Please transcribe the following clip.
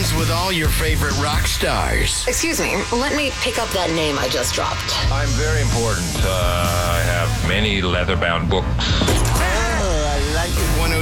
Weekdays with all your favorite rock stars. Excuse me, let me pick up that name I just dropped. I'm very important. I have many leather-bound books. Oh, I like it.